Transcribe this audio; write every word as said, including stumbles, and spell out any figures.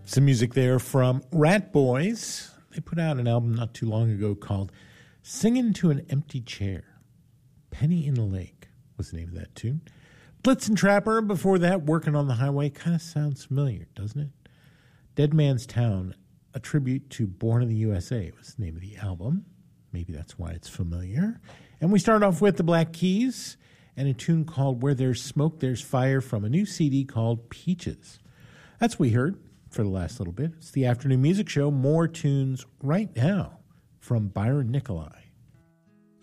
Some music there from Rat Boys. They put out an album not too long ago called Singin' to an Empty Chair. Penny in the Lake was the name of that tune. Blitzen Trapper, before that, Working on the Highway. Kind of sounds familiar, doesn't it? Dead Man's Town, a tribute to Born in the U S A was the name of the album. Maybe that's why it's familiar. And we start off with the Black Keys and a tune called Where There's Smoke, There's Fire from a new C D called Peaches. That's what we heard for the last little bit. It's the Afternoon Music Show. More tunes right now from Byron Nicolai.